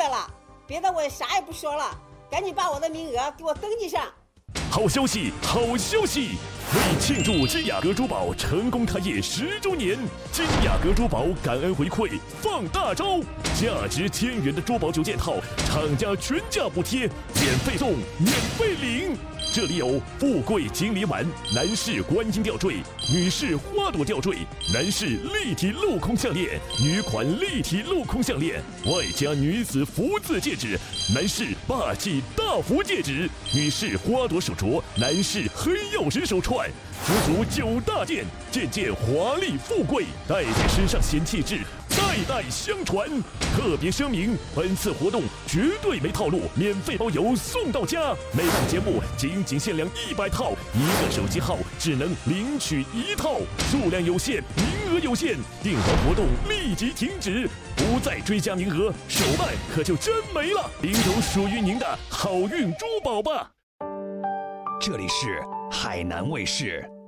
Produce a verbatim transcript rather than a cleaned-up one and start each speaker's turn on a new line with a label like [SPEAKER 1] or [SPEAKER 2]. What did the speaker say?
[SPEAKER 1] 的了，别的我啥也不说了，赶紧把我的名额给我登记上。
[SPEAKER 2] 好消息，好消息！为庆祝金雅阁珠宝成功开业十周年，金雅阁珠宝感恩回馈放大招，价值千元的珠宝九件套，厂家全价补贴，免费送，免费领。这里有富贵锦鲤碗、男士观音吊坠、女士花朵吊坠、男士立体镂空项链、女款立体镂空项链，外加女子福字戒指、男士霸气大福戒指、女士花朵手镯、男士黑曜石手串，足足九大件，件件华丽富贵，戴在身上显气质，代代相传。特别声明，本次活动绝对没套路，免费包邮送到家。每档节目仅仅限量一百套，一个手机号只能领取一套，数量有限，名额有限，订单活动立即停止，不再追加名额，手办可就真没了。领走属于您的好运珠宝吧。
[SPEAKER 3] 这里是海南卫视。